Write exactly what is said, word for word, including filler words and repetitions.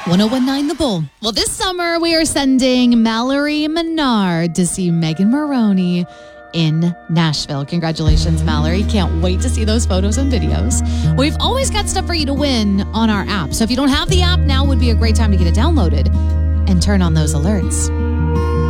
one oh one point nine The Bull. Well, this summer we are sending Mallory Menard to see Megan Moroney in Nashville. Congratulations, Mallory. Can't wait to see those photos and videos. We've always got stuff for you to win on our app. So if you don't have the app, now would be a great time to get it downloaded and turn on those alerts.